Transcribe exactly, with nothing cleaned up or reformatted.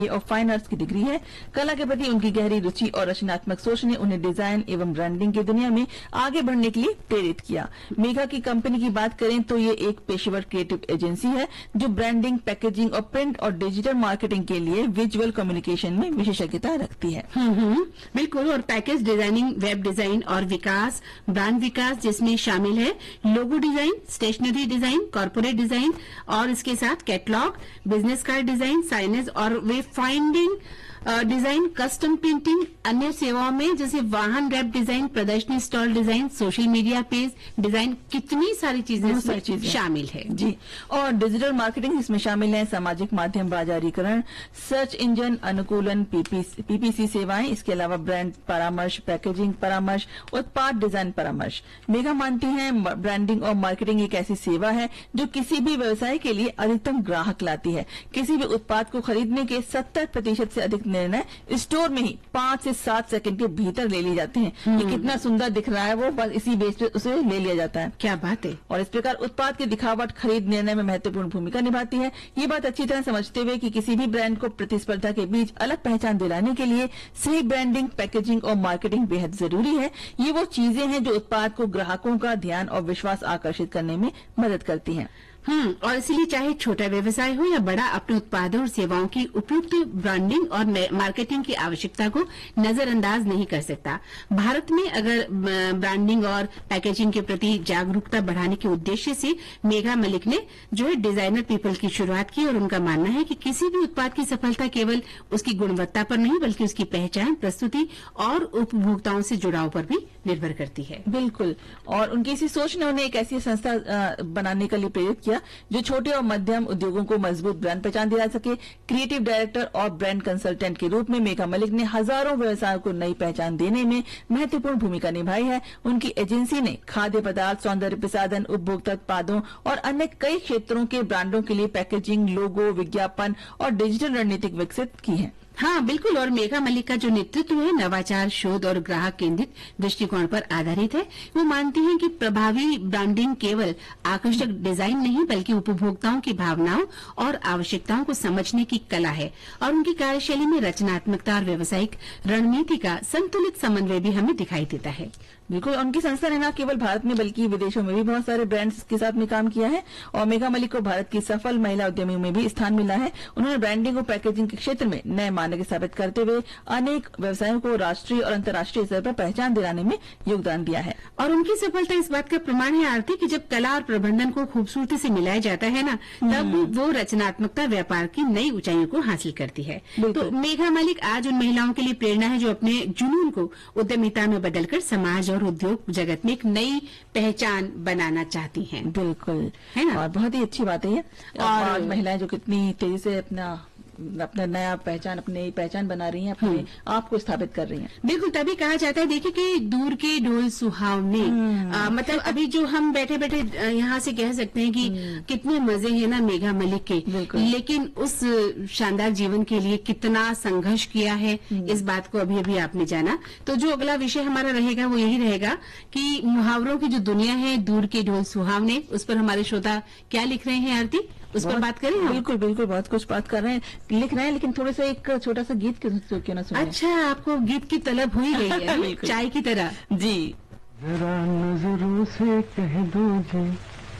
और fine arts की degree है। कला के प्रति उनकी गहरी रुचि और रचनात्मक सोच ने उन्हें डिजाइन एवं ब्रांडिंग की दुनिया में आगे बढ़ने के लिए प्रेरित किया। मेघा की कंपनी की बात करें तो ये एक पेशेवर क्रिएटिव एजेंसी है जो ब्रांडिंग, पैकेजिंग और प्रिंट और डिजिटल मार्केटिंग के लिए विजुअल कम्युनिकेशन में विशेषज्ञता रखती है। हम्म बिल्कुल। और पैकेज डिजाइनिंग, वेब डिजाइन और विकास, ब्रांड विकास जिसमें शामिल है logo design, stationery design, corporate design और इसके साथ catalogue, business card design, signage और वे फाइंडिंग डिजाइन, कस्टम प्रिंटिंग, अन्य सेवाओं में जैसे वाहन रैप डिजाइन, प्रदर्शनी stall design, social media page design, कितनी सारी चीजें इसमें चीजें शामिल है जी। और डिजिटल मार्केटिंग इसमें शामिल है, सामाजिक माध्यम बाजारीकरण, सर्च इंजन अनुकूलन, पीपीसी, पीपीसी सेवाएं, इसके अलावा ब्रांड परामर्श, पैकेजिंग परामर्श, उत्पाद डिजाइन परामर्श। मेघा मानती है ब्रांडिंग और मार्केटिंग एक ऐसी सेवा है जो किसी भी व्यवसाय के लिए अधिकतम ग्राहक लाती है। किसी भी उत्पाद को खरीदने के सत्तर प्रतिशत से अधिक निर्णय स्टोर में ही पांच से सात सेकंड के भीतर ले लिए जाते हैं। ये कितना सुंदर दिख रहा है वो बस इसी बेस पे उसे ले लिया जाता है। क्या बात है। और इस प्रकार उत्पाद की दिखावट खरीद निर्णय में महत्वपूर्ण भूमिका निभाती है। ये बात अच्छी तरह समझते हुए कि किसी भी ब्रांड को प्रतिस्पर्धा के बीच अलग पहचान दिलाने के लिए सही ब्रांडिंग, पैकेजिंग और मार्केटिंग बेहद जरूरी है। ये वो चीजें हैं जो उत्पाद को ग्राहकों का ध्यान और विश्वास आकर्षित करने में मदद करती हैं। हम्म और इसलिए चाहे छोटा व्यवसाय हो या बड़ा, अपने उत्पादों और सेवाओं की उपयुक्त ब्रांडिंग और मार्केटिंग की आवश्यकता को नजरअंदाज नहीं कर सकता। भारत में अगर ब्रांडिंग और पैकेजिंग के प्रति जागरूकता बढ़ाने के उद्देश्य से मेघा मलिक ने जो है डिजाइनर पीपल की शुरुआत की और उनका मानना है कि किसी भी उत्पाद की सफलता केवल उसकी गुणवत्ता पर नहीं बल्कि उसकी पहचान, प्रस्तुति और उपभोक्ताओं से जुड़ाव पर भी निर्भर करती है। बिल्कुल। और उनकी इसी सोच ने उन्हें एक ऐसी संस्था बनाने के लिए प्रेरित किया जो छोटे और मध्यम उद्योगों को मजबूत ब्रांड पहचान दिला सके। क्रिएटिव डायरेक्टर और ब्रांड कंसल्टेंट के रूप में मेघा मलिक ने हजारों व्यवसायों को नई पहचान देने में महत्वपूर्ण भूमिका निभाई है। उनकी एजेंसी ने खाद्य पदार्थ, सौंदर्य प्रसाधन, उपभोक्ता उत्पादों और अन्य कई क्षेत्रों के ब्रांडों के लिए पैकेजिंग, लोगो, विज्ञापन और डिजिटल रणनीति विकसित की है। हाँ बिल्कुल। और मेघा मलिक का जो नेतृत्व है नवाचार, शोध और ग्राहक केंद्रित दृष्टिकोण पर आधारित है। वो मानती हैं कि प्रभावी ब्रांडिंग केवल आकर्षक डिजाइन नहीं बल्कि उपभोक्ताओं की भावनाओं और आवश्यकताओं को समझने की कला है। और उनकी कार्यशैली में रचनात्मकता और व्यावसायिक रणनीति का संतुलित समन्वय भी हमें दिखाई देता है। बिल्कुल। उनकी संस्था ने न केवल भारत में बल्कि विदेशों में भी बहुत सारे ब्रांड्स के साथ में काम किया है और मेघा मलिक को भारत की सफल महिला उद्यमियों में भी स्थान मिला है। उन्होंने ब्रांडिंग और पैकेजिंग के क्षेत्र में नए मानक स्थापित करते हुए अनेक व्यवसायों को राष्ट्रीय और अंतर्राष्ट्रीय स्तर पर पहचान दिलाने में योगदान दिया है। और उनकी सफलता इस बात का प्रमाण है आरती कि जब कला और प्रबंधन को खूबसूरती से मिलाया जाता है ना, तब वो रचनात्मकता व्यापार की नई ऊंचाइयों को हासिल करती है। तो मेघा मलिक आज उन महिलाओं के लिए प्रेरणा है जो अपने जुनून को उद्यमिता में बदलकर समाज और उद्योग जगत में एक नई पहचान बनाना चाहती हैं। बिल्कुल, है ना। और बहुत ही अच्छी बात है ये। और महिलाएं जो कितनी तेजी से अपना अपना नया पहचान अपनी पहचान बना रही हैं, अपने आप को स्थापित कर रही हैं। बिल्कुल। तभी कहा जाता है, देखिए कि दूर के ढोल सुहावने, मतलब अभी जो हम बैठे बैठे यहाँ से कह सकते हैं कि कितने मजे हैं ना मेघा मलिक के, लेकिन उस शानदार जीवन के लिए कितना संघर्ष किया है इस बात को अभी अभी आपने जाना। तो जो अगला विषय हमारा रहेगा वो यही रहेगा कि मुहावरों की जो दुनिया है, दूर के ढोल सुहावने, उस पर हमारे श्रोता क्या लिख रहे हैं आरती, उस पर बात करें हम? बिल्कुल बिल्कुल, बहुत कुछ बात कर रहे हैं, लिख रहे हैं, लेकिन थोड़ा सा एक छोटा सा गीत क्यों ना सुने। अच्छा, आपको गीत की तलब हुई गई है चाय की तरह। जी। जरा नजरों से कह दो जी